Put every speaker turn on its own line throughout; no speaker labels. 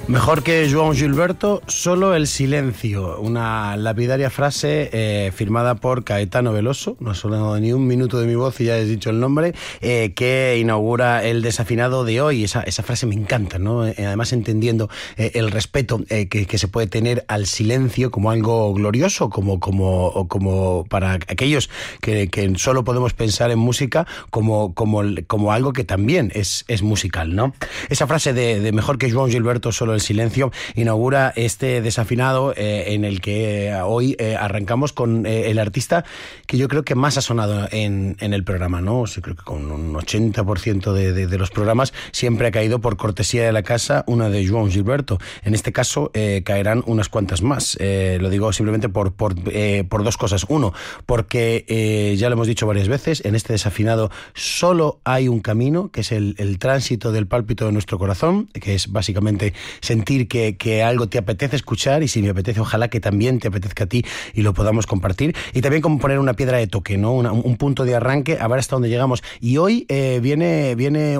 Mejor que João Gilberto, solo el silencio. Una lapidaria frase firmada por Caetano Veloso, no ha sonado ni un minuto de mi voz y ya he dicho el nombre, que inaugura el desafinado de hoy. Esa frase me encanta, ¿no? Además entendiendo el respeto que se puede tener al silencio como algo glorioso, como para aquellos que solo podemos pensar en música como algo que también es musical, ¿no? Esa frase de mejor que João Gilberto, solo el silencio, inaugura este desafinado en el que hoy arrancamos con el artista que yo creo que más ha sonado en el programa, ¿no? Yo creo que con un 80% de los programas siempre ha caído por cortesía de la casa una de João Gilberto. En este caso caerán unas cuantas más. Lo digo simplemente por dos cosas. Uno, porque ya lo hemos dicho varias veces, en este desafinado solo hay un camino, que es el tránsito del pálpito de nuestro corazón, que es básicamente sentir que algo te apetece escuchar, y si me apetece, ojalá que también te apetezca a ti y lo podamos compartir. Y también como poner una piedra de toque, ¿no? Un punto de arranque, a ver hasta dónde llegamos. Y hoy viene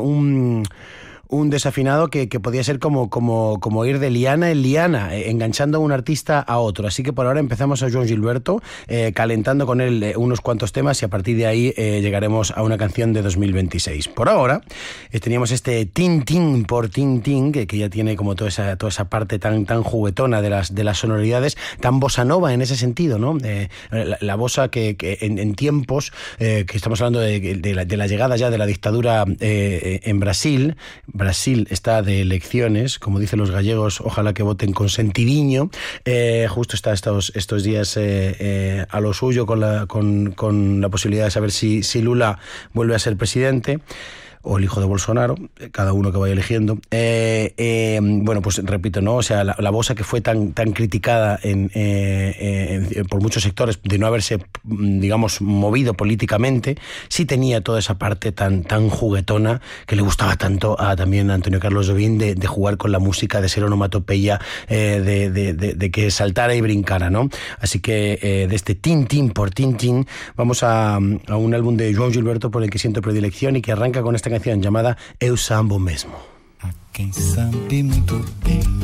un desafinado que podía ser como ir de liana en liana, enganchando a un artista a otro. Así que por ahora empezamos a João Gilberto, calentando con él unos cuantos temas, y a partir de ahí llegaremos a una canción de 2026. Por ahora teníamos este tin tin por tin tin, que ya tiene como toda esa parte tan juguetona de las sonoridades, tan bossa nova en ese sentido, ¿no? La bossa que en tiempos que estamos hablando de la llegada ya de la dictadura en Brasil está de elecciones, como dicen los gallegos, ojalá que voten con sentidiño. Justo está estos días a lo suyo con la posibilidad de saber si Lula vuelve a ser presidente o el hijo de Bolsonaro, cada uno que vaya eligiendo. Bueno, pues repito, ¿no? O sea, la bossa que fue tan criticada por muchos sectores de no haberse, digamos, movido políticamente, sí tenía toda esa parte tan juguetona que le gustaba tanto también a Antonio Carlos Jobim, de jugar con la música, de ser onomatopeya, de que saltara y brincara, ¿no? Así que de este tin tin por tin tin vamos a un álbum de João Gilberto por el que siento predilección y que arranca con esta canción llamada Eu Sambo Mesmo.
A quem sabe muito bem